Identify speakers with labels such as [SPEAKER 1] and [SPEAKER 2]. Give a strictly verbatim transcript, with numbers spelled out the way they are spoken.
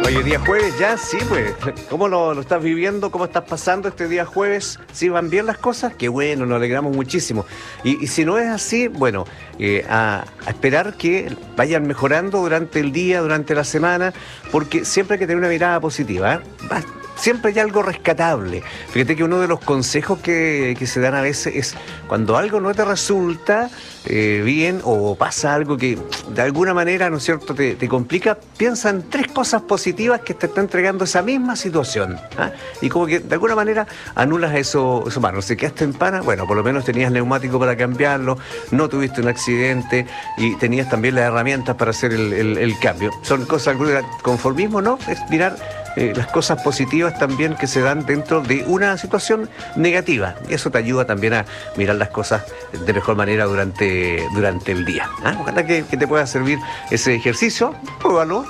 [SPEAKER 1] Oye, día jueves ya, sí, pues. ¿Cómo lo, lo estás viviendo? ¿Cómo estás pasando este día jueves? ¿Sí van bien las cosas? Qué bueno, nos alegramos muchísimo. Y, y si no es así, bueno, eh, a, a esperar que vayan mejorando durante el día, durante la semana, porque siempre hay que tener una mirada positiva, ¿eh? Va- Siempre hay algo rescatable. Fíjate que uno de los consejos que, que se dan a veces es cuando algo no te resulta eh, bien o pasa algo que de alguna manera, ¿no es cierto?, te, te complica, piensa en tres cosas positivas que te está entregando esa misma situación. ¿Ah? Y como que de alguna manera anulas eso, eso más. No sé, quedaste en pana, bueno, por lo menos tenías neumático para cambiarlo, no tuviste un accidente y tenías también las herramientas para hacer el, el- el cambio. Son cosas, conformismo, ¿no? Es mirar eh, las cosas positivas también que se dan dentro de una situación negativa. Y eso te ayuda también a mirar las cosas de mejor manera durante, durante el día. ¿Ah? Ojalá que, que te pueda servir ese ejercicio. Pruébalo.